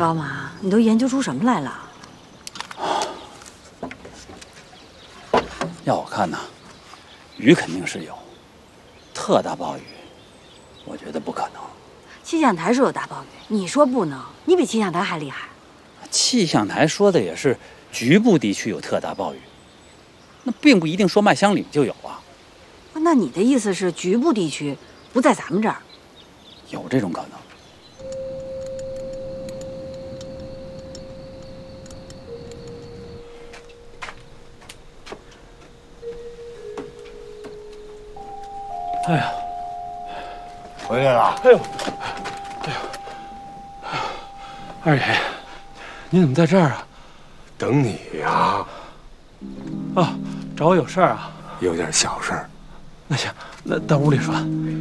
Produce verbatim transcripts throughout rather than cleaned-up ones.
老马，你都研究出什么来了？ 要我看呢，雨肯定是有，特大暴雨，我觉得不可能。 气象台说有大暴雨，你说不能，你比气象台还厉害。 气象台说的也是局部地区有特大暴雨，那并不一定说麦乡里就有啊。 那你的意思是局部地区不在咱们这儿？ 有这种可能。 哎呀， 回来了！ 哎呦，哎呦，二爷，你怎么在这儿啊？ 等你呀。 啊，找我有事儿啊？ 有点小事儿。 那行，那到屋里说。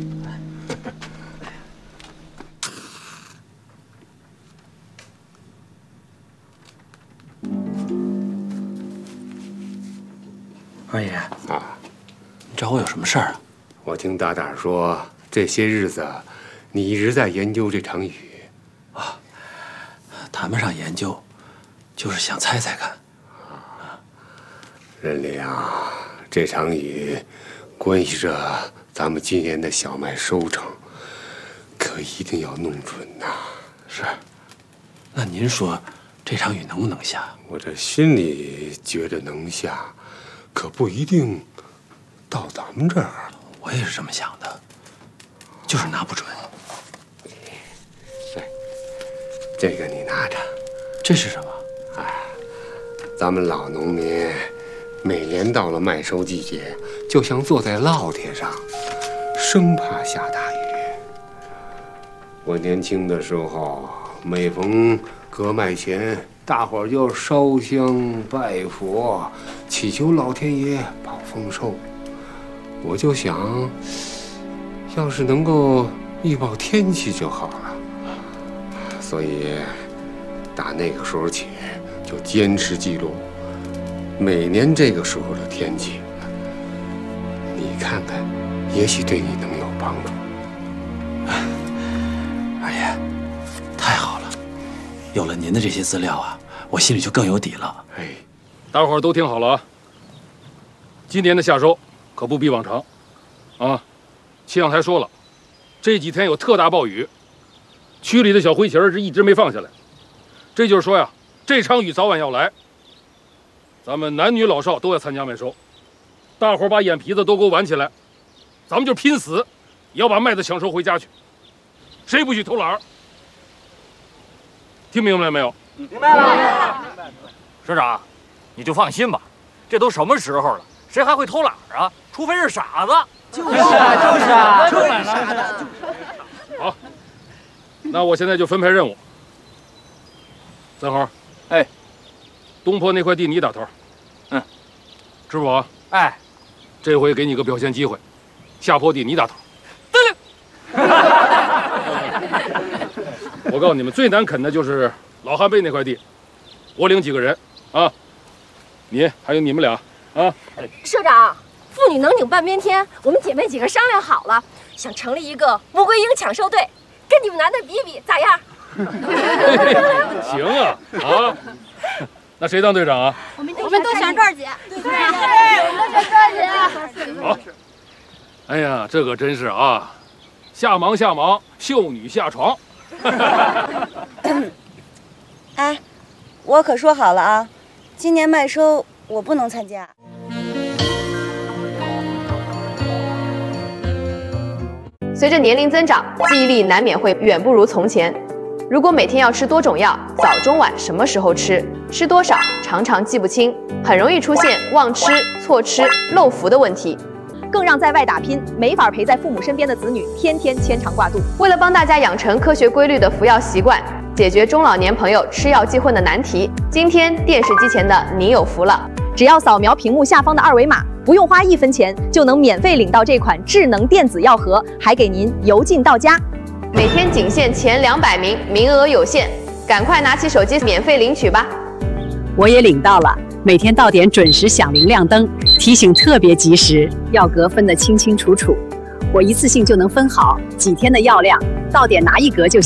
二爷啊， 你找我有什么事儿啊？ 我听大大说，这些日子你一直在研究这场雨。 啊，谈不上研究，就是想猜猜看。 啊，任林啊，这场雨关系着咱们今年的小麦收成，可一定要弄准呐。 是，那您说这场雨能不能下？ 我这心里觉得能下，可不一定到咱们这儿。 我也是这么想的，就是拿不准。 对，这个你拿着。 这是什么？ 哎，咱们老农民每年到了麦收季节，就像坐在烙铁上，生怕下大雨。我年轻的时候，每逢割麦前，大伙儿就烧香拜佛，祈求老天爷保丰收。我就想，要是能够预报天气就好了。所以，打那个时候起，就坚持记录每年这个时候的天气。你看看，也许对你能有帮助。 二爷，太好了，有了您的这些资料啊，我心里就更有底了。 哎， 大伙儿都听好了啊！今年的夏收可不比往常，啊！气象台说了，这几天有特大暴雨，区里的小灰旗儿是一直没放下来。这就是说呀，这场雨早晚要来。咱们男女老少都要参加麦收，大伙儿把眼皮子都给我挽起来，咱们就拼死也要把麦子抢收回家去，谁不许偷懒儿？听明白了没有？ 明白了。社长，你就放心吧，这都什么时候了？谁还会偷懒啊？除非是傻子。 就是啊，就是啊，就是傻子。 好，那我现在就分配任务。三猴， 哎， 东坡那块地你打头。 嗯， 支付宝。 哎， 这回给你个表现机会，下坡地你打头。对了。我告诉你们，最难啃的就是老汉背那块地，我领几个人啊，你还有你们俩啊。 社长，妇女能顶半边天，我们姐妹几个商量好了，想成立一个穆桂英抢收队，跟你们男的比比，咋样？ 行啊啊！那谁当队长啊？ 我们我们都选段姐。对对，我们都选段姐。 好。哎呀，这可真是啊，下忙下忙，秀女下床。 哎，我可说好了啊，今年麦收我不能参加。 随着年龄增长，记忆力难免会远不如从前。如果每天要吃多种药，早中晚什么时候吃，吃多少，常常记不清，很容易出现忘吃、错吃、漏服的问题， 更让在外打拼、没法陪在父母身边的子女天天牵肠挂肚。 为了帮大家养成科学规律的服药习惯，解决中老年朋友吃药记混的难题，今天电视机前的你有福了！ 只要扫描屏幕下方的二维码，不用花一分钱，就能免费领到这款智能电子药盒，还给您邮进到家。 每天仅限前两百名，名额有限，赶快拿起手机免费领取吧！ 我也领到了，每天到点准时响铃亮灯，提醒特别及时，药格分得清清楚楚，我一次性就能分好几天的药量，到点拿一格就行。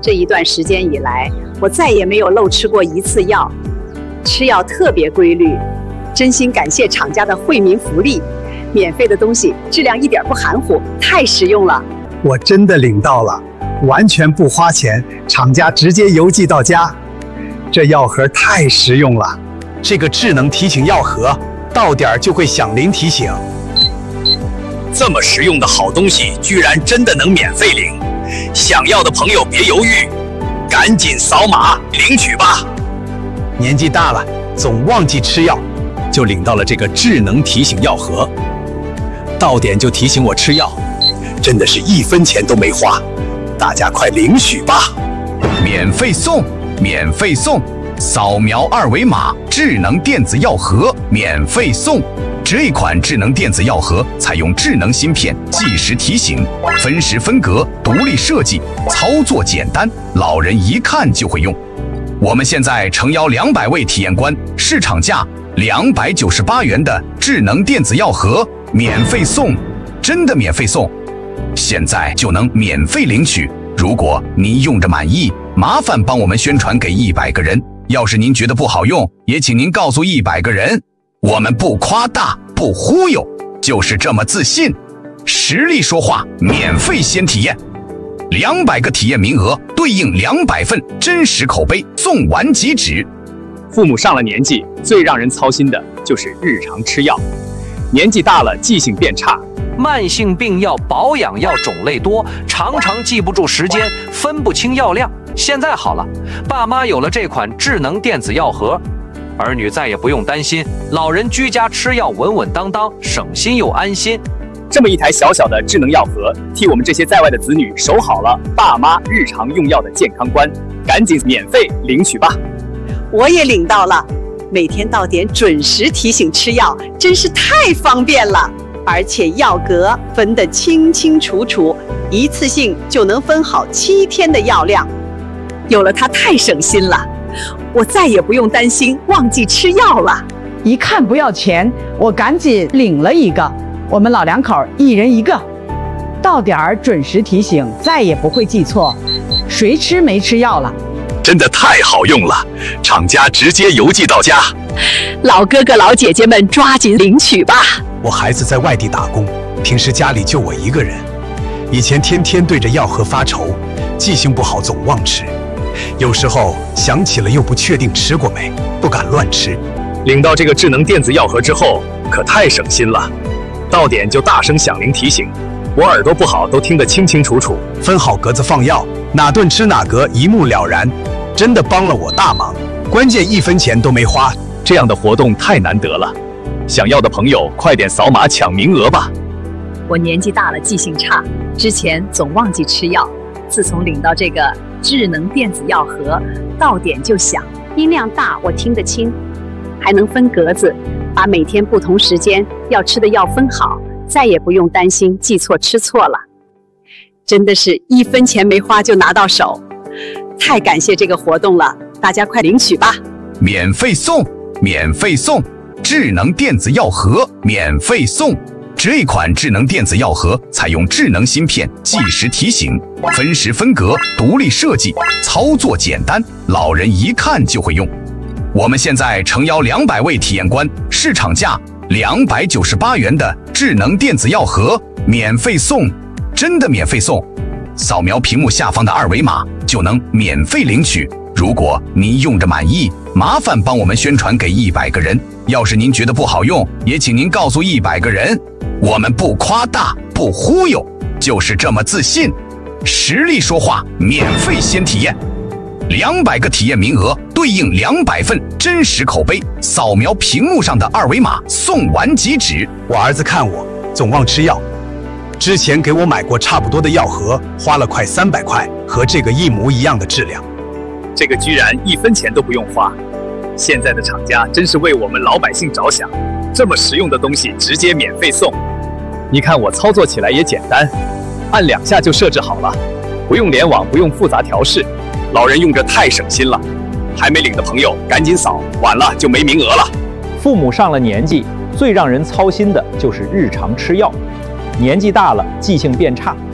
这一段时间以来，我再也没有漏吃过一次药，吃药特别规律。真心感谢厂家的惠民福利，免费的东西质量一点不含糊，太实用了。 我真的领到了，完全不花钱，厂家直接邮寄到家。这药盒太实用了，这个智能提醒药盒，到点就会响铃提醒。 这么实用的好东西，居然真的能免费领！想要的朋友别犹豫，赶紧扫码领取吧。 年纪大了，总忘记吃药，就领到了这个智能提醒药盒，到点就提醒我吃药，真的是一分钱都没花。大家快领取吧！ 免费送，免费送，扫描二维码，智能电子药盒免费送。这款智能电子药盒采用智能芯片，计时提醒，分时分格，独立设计，操作简单，老人一看就会用。我们现在诚邀两百位体验官，市场价两百九十八元的智能电子药盒免费送，真的免费送，现在就能免费领取。如果您用着满意，麻烦帮我们宣传给一百个人。要是您觉得不好用，也请您告诉一百个人。我们不夸大，不忽悠，就是这么自信。实力说话，免费先体验，两百个体验名额对应两百份真实口碑，送完即止。 父母上了年纪，最让人操心的就是日常吃药。年纪大了，记性变差， 慢性病药、保养药种类多，常常记不住时间，分不清药量。现在好了，爸妈有了这款智能电子药盒，儿女再也不用担心，老人居家吃药稳稳当当，省心又安心。 这么一台小小的智能药盒，替我们这些在外的子女守好了爸妈日常用药的健康观，赶紧免费领取吧！ 我也领到了，每天到点准时提醒吃药，真是太方便了。而且药格分得清清楚楚，一次性就能分好七天的药量，有了它太省心了。我再也不用担心忘记吃药了。 一看不要钱，我赶紧领了一个，我们老两口一人一个，到点儿准时提醒，再也不会记错谁吃没吃药了。 真的太好用了，厂家直接邮寄到家。 老哥哥老姐姐们抓紧领取吧！ 我孩子在外地打工，平时家里就我一个人，以前天天对着药盒发愁，记性不好总忘吃，有时候想起了又不确定吃过没，不敢乱吃。 领到这个智能电子药盒之后，可太省心了，到点就大声响铃提醒，我耳朵不好都听得清清楚楚， 分好格子放药，哪顿吃哪格一目了然，真的帮了我大忙，关键一分钱都没花。 这样的活动太难得了，想要的朋友快点扫码抢名额吧。 我年纪大了，记性差，之前总忘记吃药，自从领到这个智能电子药盒，到点就响，音量大我听得清，还能分格子，把每天不同时间要吃的药分好，再也不用担心记错吃错了。真的是一分钱没花就拿到手，太感谢这个活动了，大家快领取吧！ 免费送，免费送，智能电子药盒免费送。这款智能电子药盒采用智能芯片，计时提醒，分时分格，独立设计，操作简单，老人一看就会用。我们现在诚邀两百位体验官，市场价两百九十八元的智能电子药盒免费送，真的免费送。扫描屏幕下方的二维码就能免费领取。如果您用着满意，麻烦帮我们宣传给一百个人。要是您觉得不好用，也请您告诉一百个人。我们不夸大，不忽悠，就是这么自信。实力说话，免费先体验，两百个体验名额对应两百份真实口碑。扫描屏幕上的二维码，送完即止。 我儿子看我总忘吃药，之前给我买过差不多的药盒，花了快三百块，和这个一模一样的质量。 这个居然一分钱都不用花，现在的厂家真是为我们老百姓着想，这么实用的东西直接免费送。你看我操作起来也简单，按两下就设置好了，不用联网，不用复杂调试，老人用着太省心了。还没领的朋友赶紧扫，晚了就没名额了。 父母上了年纪，最让人操心的就是日常吃药。年纪大了，记性变差，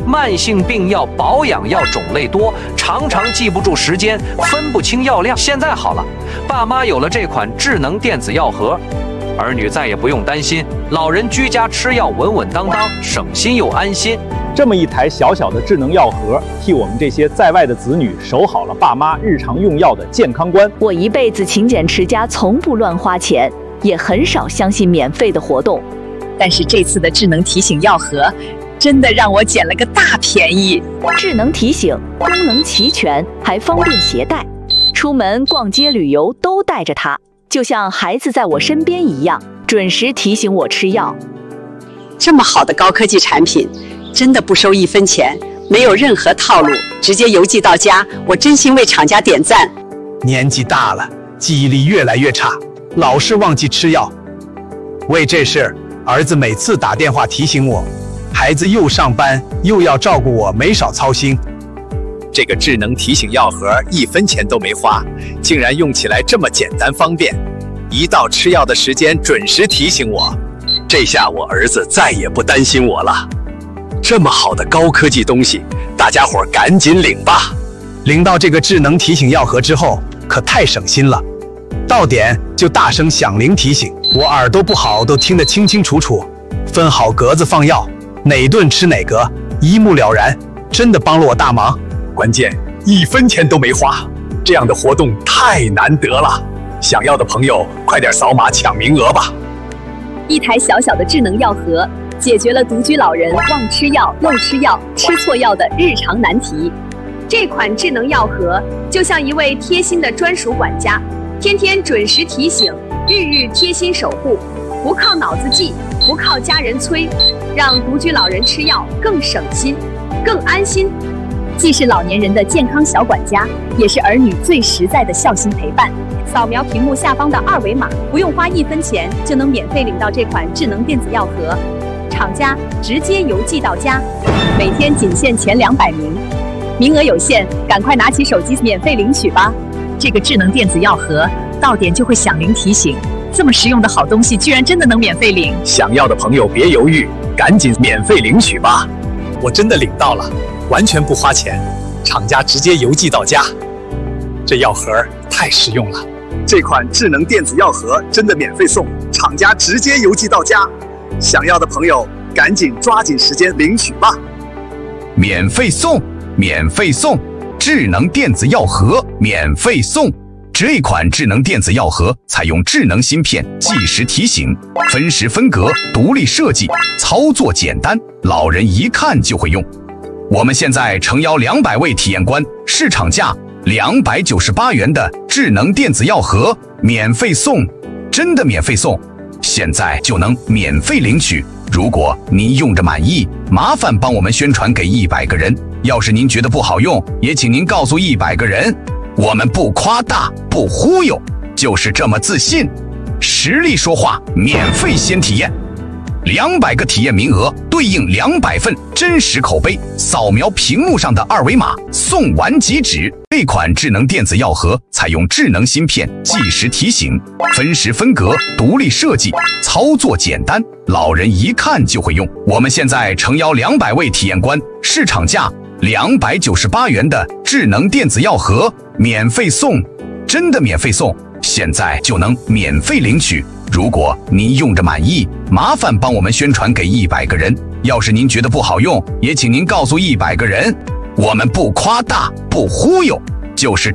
慢性病药、保养药种类多，常常记不住时间，分不清药量。现在好了，爸妈有了这款智能电子药盒，儿女再也不用担心，老人居家吃药稳稳当当，省心又安心。 这么一台小小的智能药盒，替我们这些在外的子女守好了爸妈日常用药的健康观。 我一辈子勤俭持家，从不乱花钱，也很少相信免费的活动。但是这次的智能提醒药盒，真的让我捡了个大便宜。智能提醒功能齐全，还方便携带，出门逛街旅游都带着它，就像孩子在我身边一样，准时提醒我吃药。 这么好的高科技产品，真的不收一分钱，没有任何套路，直接邮寄到家，我真心为厂家点赞。 年纪大了，记忆力越来越差，老是忘记吃药。为这事，儿子每次打电话提醒我，孩子又上班又要照顾我，没少操心。 这个智能提醒药盒一分钱都没花，竟然用起来这么简单方便，一到吃药的时间准时提醒我，这下我儿子再也不担心我了。这么好的高科技东西，大家伙赶紧领吧！ 领到这个智能提醒药盒之后，可太省心了。到点就大声响铃提醒，我耳朵不好都听得清清楚楚，分好格子放药，哪顿吃哪格，一目了然，真的帮了我大忙。 关键一分钱都没花，这样的活动太难得了。想要的朋友快点扫码抢名额吧！ 一台小小的智能药盒，解决了独居老人忘吃药、漏吃药、吃错药的日常难题。这款智能药盒就像一位贴心的专属管家，天天准时提醒，日日贴心守护，不靠脑子记，不靠家人催，让独居老人吃药更省心、更安心。既是老年人的健康小管家，也是儿女最实在的孝心陪伴。扫描屏幕下方的二维码，不用花一分钱就能免费领到这款智能电子药盒，厂家直接邮寄到家，每天仅限前两百名，名额有限，赶快拿起手机免费领取吧！ 这个智能电子药盒到点就会响铃提醒，这么实用的好东西居然真的能免费领！ 想要的朋友别犹豫，赶紧免费领取吧！ 我真的领到了，完全不花钱，厂家直接邮寄到家。这药盒太实用了， 这款智能电子药盒真的免费送，厂家直接邮寄到家。想要的朋友赶紧抓紧时间领取吧！ 免费送，免费送，智能电子药盒免费送。这款智能电子药盒采用智能芯片，计时提醒，分时分格，独立设计，操作简单，老人一看就会用。我们现在诚邀两百位体验官，市场价两百九十八元的智能电子药盒免费送，真的免费送，现在就能免费领取。如果您用着满意，麻烦帮我们宣传给一百个人。要是您觉得不好用，也请您告诉一百个人。我们不夸大，不忽悠，就是这么自信。实力说话，免费先体验。两百个体验名额对应两百份真实口碑，扫描屏幕上的二维码，送完即止。这款智能电子药盒采用智能芯片，计时提醒，分时分格，独立设计，操作简单，老人一看就会用。我们现在诚邀两百位体验官，市场价两百九十八元的智能电子药盒免费送，真的免费送，现在就能免费领取。如果您用着满意，麻烦帮我们宣传给一百个人。要是您觉得不好用，也请您告诉一百个人。我们不夸大，不忽悠，就是这